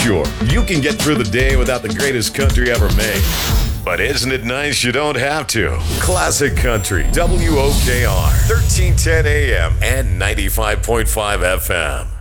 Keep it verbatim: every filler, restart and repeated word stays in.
Sure, you can get through the day without the greatest country ever made. But isn't it nice you don't have to? Classic Country, W O K R, thirteen ten A M and ninety-five point five F M.